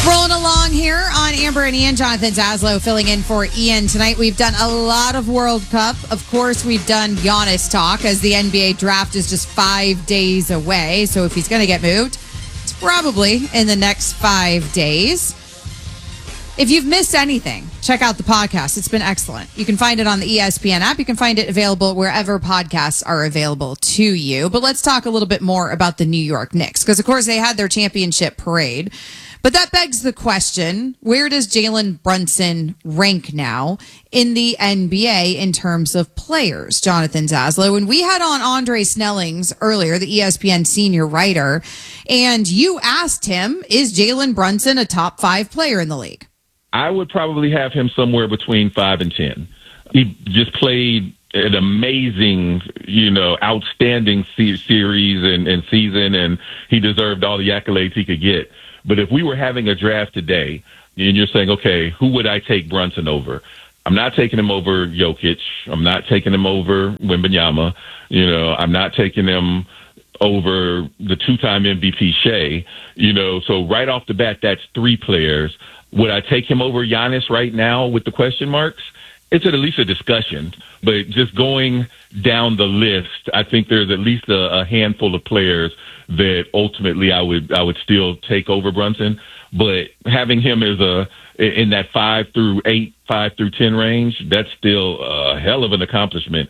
Rolling along here on Amber and Ian. Jonathan Zaslow filling in for Ian tonight. We've done a lot of World Cup. Of course, we've done Giannis talk as the NBA draft is just 5 days away. So if he's going to get moved, it's probably in the next 5 days. If you've missed anything, check out the podcast. It's been excellent. You can find it on the ESPN app. You can find it available wherever podcasts are available to you. But let's talk a little bit more about the New York Knicks, because, of course, they had their championship parade. But that begs the question, where does Jalen Brunson rank now in the NBA in terms of players, Jonathan Zaslow? And we had on Andre Snellings earlier, the ESPN senior writer, and you asked him, is Jalen Brunson a top 5 player in the league? I would probably have him somewhere between 5 and 10. He just played an amazing, outstanding series and season, and he deserved all the accolades he could get. But if we were having a draft today, and you're saying, okay, who would I take Brunson over? I'm not taking him over Jokic. I'm not taking him over Wembanyama. I'm not taking him over the 2-time MVP Shea. So right off the bat, that's 3 players. Would I take him over Giannis right now with the question marks? It's at least a discussion. But just going down the list, I think there's at least a handful of players that ultimately I would still take over Brunson. But having him as in that 5 through 8, 5 through 10 range, that's still a hell of an accomplishment.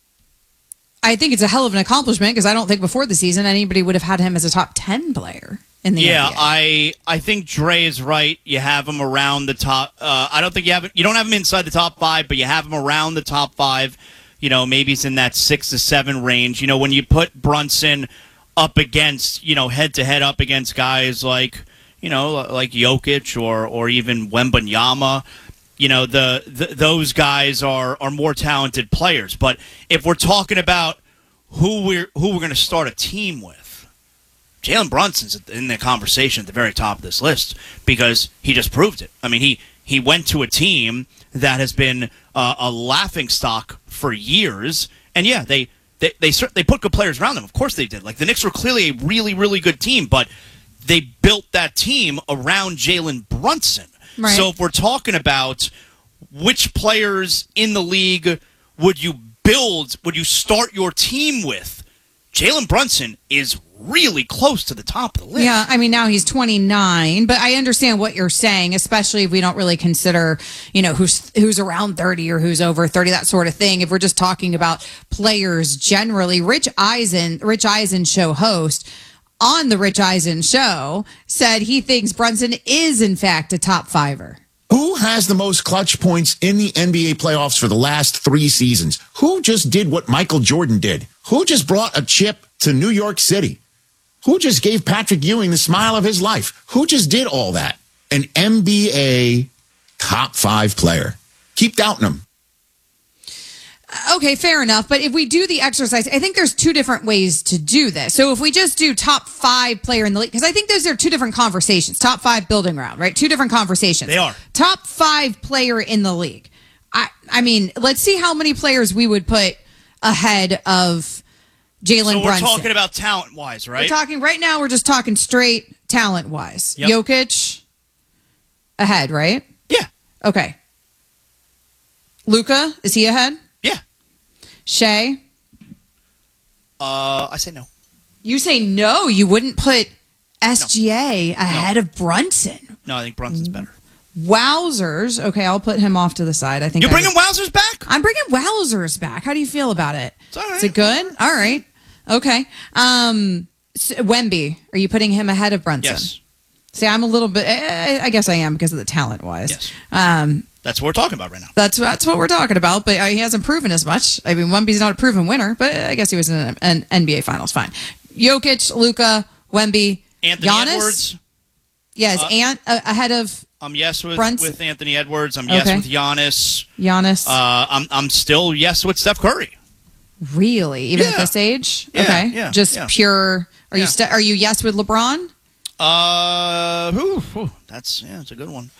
I think it's a hell of an accomplishment because I don't think before the season anybody would have had him as a top 10 player in the NBA. I think Dre is right. You have him around the top. I don't think you don't have him inside the top 5, but you have him around the top 5. Maybe he's in that 6 to 7 range. When you put Brunson up against, head to head up against guys like Jokic or even Wembanyama, those guys are more talented players. But if we're talking about who we're going to start a team with, Jalen Brunson's in the conversation at the very top of this list because he just proved it. I mean, he went to a team that has been a laughingstock for years, and yeah, they put good players around them. Of course they did. Like, the Knicks were clearly a really, really good team, but they built that team around Jalen Brunson. Right. So if we're talking about which players in the league would you start your team with, Jalen Brunson is really close to the top of the list. Yeah, I mean, now he's 29, but I understand what you're saying, especially if we don't really consider, who's around 30 or who's over 30, that sort of thing. If we're just talking about players generally, Rich Eisen show host on the Rich Eisen show said he thinks Brunson is, in fact, a top 5er. Who has the most clutch points in the NBA playoffs for the last 3 seasons? Who just did what Michael Jordan did? Who just brought a chip to New York City? Who just gave Patrick Ewing the smile of his life? Who just did all that? An NBA top 5 player. Keep doubting him. Okay, fair enough. But if we do the exercise, I think there's 2 different ways to do this. So if we just do top 5 player in the league, because I think those are 2 different conversations. Top 5 building round, right? 2 different conversations. They are. Top 5 player in the league. I mean, let's see how many players we would put ahead of Jalen Brunson. So we're talking about talent-wise, right? We're just talking straight talent-wise. Yep. Jokic ahead, right? Yeah. Okay. Luka, is he ahead? Yeah. Shea? I say no. You say no, you wouldn't put SGA ahead of Brunson. No, I think Brunson's better. Wowzers. Okay, I'll put him off to the side. I think You're bringing Wowzers back? I'm bringing Wowzers back. How do you feel about it? It's all right. Is it good? All right. Okay. Wemby, are you putting him ahead of Brunson? Yes. See, I'm a little bit, I guess I am because of the talent-wise. Yes. That's what we're talking about right now. That's what we're talking about, but he hasn't proven as much. I mean, Wemby's not a proven winner, but I guess he was in an NBA Finals. Fine. Jokic, Luka, Wemby, Anthony Giannis? Edwards. Yes, ahead of I'm yes with Brunson. Anthony Edwards. I'm yes with Giannis. I'm still yes with Steph Curry. Really? Even at this age? Yeah, okay. yeah, Just yeah. pure. Are you yes with LeBron? That's a good one.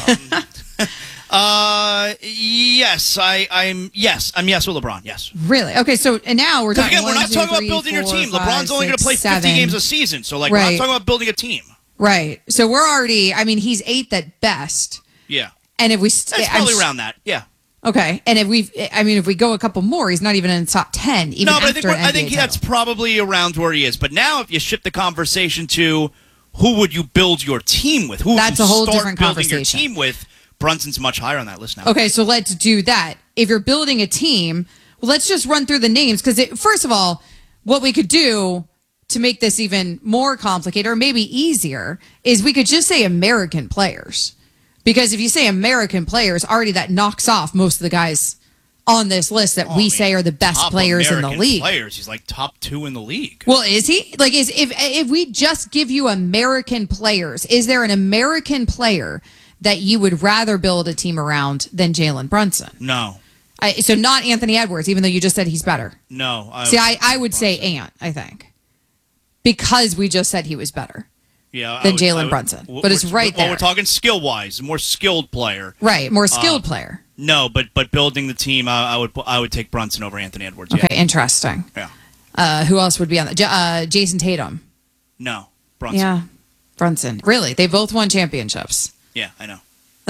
Yes, I'm yes with LeBron. Yes. Really? Okay. So and now we're talking. Again, we're not talking about building your team. LeBron's only going to play 50 games a season, so we're not talking about building a team. Right. So we're already, I mean, he's 8th at best. Yeah. And if we... That's probably around that, yeah. Okay. And if we go a couple more, he's not even in the top 10. Even but after I think that's probably around where he is. But now if you shift the conversation to who would you build your team with? Who that's would you a whole start different building conversation. your team with? Brunson's much higher on that list now. Okay, so let's do that. If you're building a team, well, let's just run through the names. Because first of all, what we could do to make this even more complicated or maybe easier is we could just say American players. Because if you say American players, already that knocks off most of the guys on this list that we say are the best players American in the league. Players, he's like top 2 in the league. Well, is he? Like, if we just give you American players, is there an American player that you would rather build a team around than Jalen Brunson? No. So not Anthony Edwards, even though you just said he's better. No. I would say Ant, I think. Because we just said he was better than Jalen Brunson. But it's right there. Well, we're talking skill-wise, a more skilled player. Right, more skilled player. No, but building the team, I would take Brunson over Anthony Edwards. Okay, interesting. Yeah. Who else would be on that? Jason Tatum. No, Brunson. Yeah, Brunson. Really? They both won championships. Yeah, I know.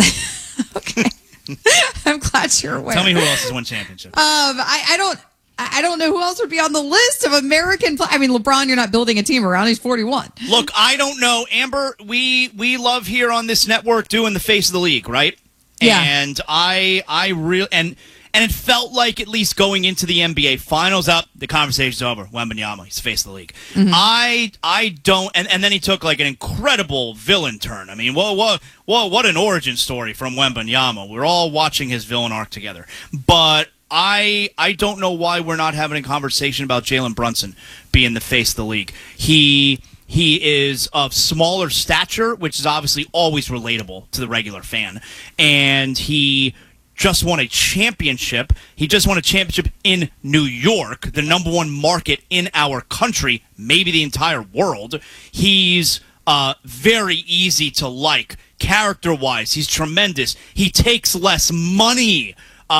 Okay. I'm glad you're aware. Tell me who else has won championships. I don't know who else would be on the list of American. I mean, LeBron, you're not building a team around. He's 41. Look, I don't know, Amber. We love here on this network doing the face of the league, right? Yeah. And I really and it felt like at least going into the NBA Finals up, the conversation's over. Wembanyama, he's the face of the league. Mm-hmm. I don't, and then he took like an incredible villain turn. I mean, what an origin story from Wembanyama. We're all watching his villain arc together. But I don't know why we're not having a conversation about Jalen Brunson being the face of the league. He is of smaller stature, which is obviously always relatable to the regular fan, and he just won a championship. He just won a championship in New York, the number 1 market in our country, maybe the entire world. He's very easy to like. Character-wise, he's tremendous. He takes less money.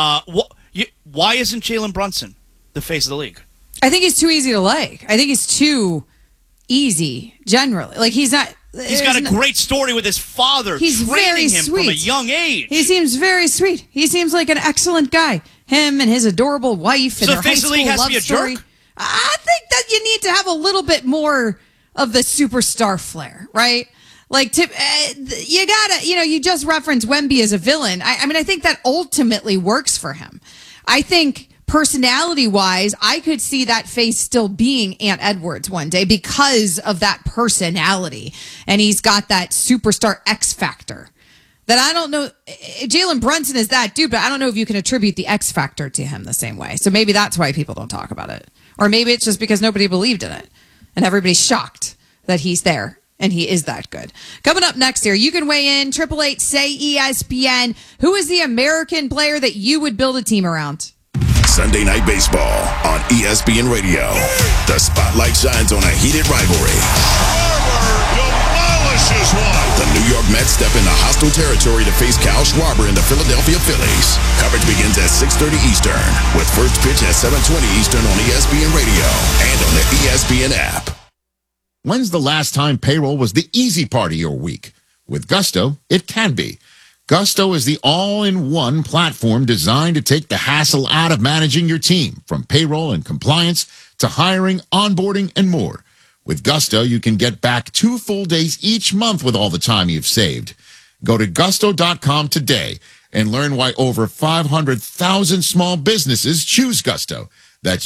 Why isn't Jalen Brunson the face of the league? I think he's too easy to like. I think he's too easy, generally. Like, he's not... He's got a great story with his father. He's very him sweet. From a young age. He seems very sweet. He seems like an excellent guy. Him and his adorable wife and their high school love story. Jerk? I think that you need to have a little bit more of the superstar flair, right? Like, you gotta, you just referenced Wemby as a villain. I mean, I think that ultimately works for him. I think personality-wise, I could see that face still being Ant Edwards one day because of that personality. And he's got that superstar X factor that I don't know. Jalen Brunson is that dude, but I don't know if you can attribute the X factor to him the same way. So maybe that's why people don't talk about it. Or maybe it's just because nobody believed in it. And everybody's shocked that he's there. And he is that good. Coming up next here, you can weigh in. 888-SAY-ESPN. Who is the American player that you would build a team around? Sunday Night Baseball on ESPN Radio. The spotlight shines on a heated rivalry. Demolishes one. The New York Mets step into hostile territory to face Kyle Schwarber and the Philadelphia Phillies. Coverage begins at 6:30 Eastern, with first pitch at 7:20 Eastern on ESPN Radio and on the ESPN app. When's the last time payroll was the easy part of your week? With Gusto, it can be. Gusto is the all-in-one platform designed to take the hassle out of managing your team, from payroll and compliance to hiring, onboarding, and more. With Gusto, you can get back 2 full days each month with all the time you've saved. Go to gusto.com today and learn why over 500,000 small businesses choose Gusto. That's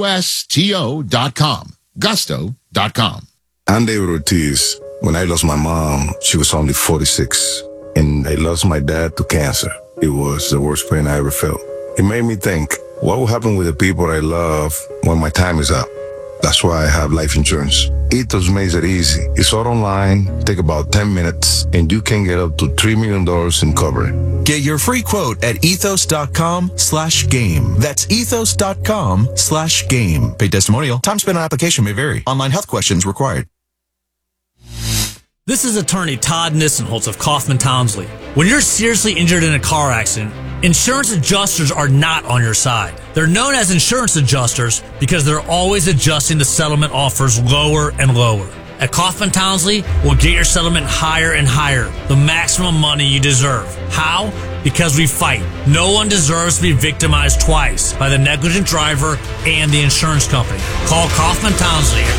GUSTO.com. Gusto.com. I'm David Ortiz. When I lost my mom, she was only 46. And I lost my dad to cancer. It was the worst pain I ever felt. It made me think, what will happen with the people I love when my time is up? That's why I have life insurance. Ethos makes it easy. It's all online, take about 10 minutes, and you can get up to $3 million in cover. Get your free quote at ethos.com/game. That's ethos.com/game. Paid testimonial. Time spent on application may vary. Online health questions required. This is attorney Todd Nissenholtz of Kaufman Townsley. When you're seriously injured in a car accident, insurance adjusters are not on your side. They're known as insurance adjusters because they're always adjusting the settlement offers lower and lower. at Kaufman Townsley, we'll get your settlement higher and higher, the maximum money you deserve. How? Because we fight. No one deserves to be victimized twice by the negligent driver and the insurance company. Call Kaufman Townsley at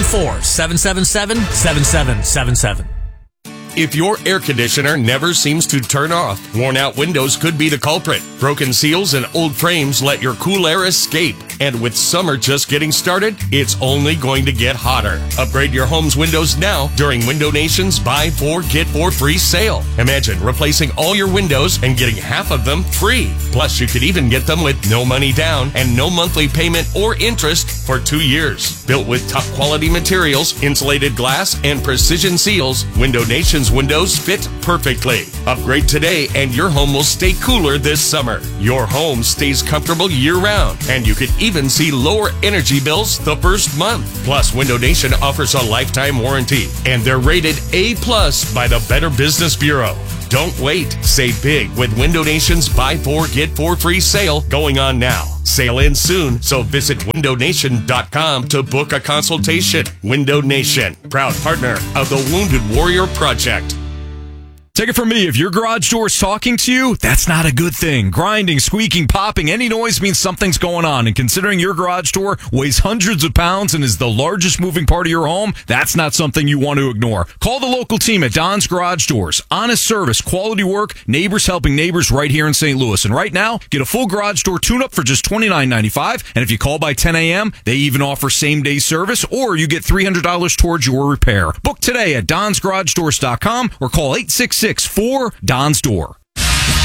314-777-7777. If your air conditioner never seems to turn off, worn-out windows could be the culprit. Broken seals and old frames let your cool air escape. And with summer just getting started, it's only going to get hotter. Upgrade your home's windows now during Window Nation's Buy 4, Get 4 free sale. Imagine replacing all your windows and getting half of them free. Plus, you could even get them with no money down and no monthly payment or interest for 2 years. Built with top quality materials, insulated glass, and precision seals, Window Nation's windows fit perfectly. Upgrade today and your home will stay cooler this summer. Your home stays comfortable year-round, and you could even see lower energy bills the first month. Plus, Window Nation offers a lifetime warranty, and they're rated A+ by the Better Business Bureau. Don't wait. Save big with Window Nation's Buy 4, Get 4 free sale going on now. Sale ends soon, so visit windownation.com to book a consultation. Window Nation, proud partner of the Wounded Warrior Project. Take it from me, if your garage door is talking to you, that's not a good thing. Grinding, squeaking, popping, any noise means something's going on. And considering your garage door weighs hundreds of pounds and is the largest moving part of your home, that's not something you want to ignore. Call the local team at Don's Garage Doors. Honest service, quality work, neighbors helping neighbors right here in St. Louis. And right now, get a full garage door tune-up for just $29.95. And if you call by 10 a.m., they even offer same-day service, or you get $300 towards your repair. Book today at donsgaragedoors.com or call 866-4-DON'S Door.